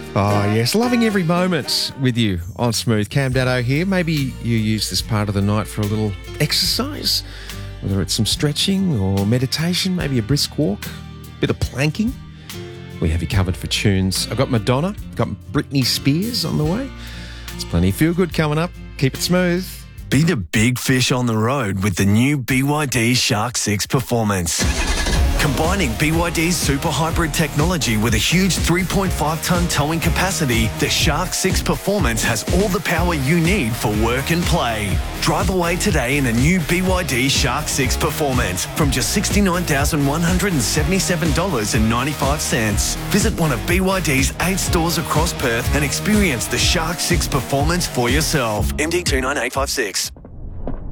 Oh, yes. Loving every moment with you on Smooth. Cam Daddo here. Maybe you use this part of the night for a little exercise, whether it's some stretching or meditation, maybe a brisk walk, a bit of planking. We have you covered for tunes. I've got Madonna, got Britney Spears on the way. There's plenty of feel good coming up. Keep it smooth. Be the big fish on the road with the new BYD Shark 6 Performance. Combining BYD's super hybrid technology with a huge 3.5-tonne towing capacity, the Shark 6 Performance has all the power you need for work and play. Drive away today in a new BYD Shark 6 Performance from just $69,177.95. Visit one of BYD's 8 stores across Perth and experience the Shark 6 Performance for yourself. MD 29856.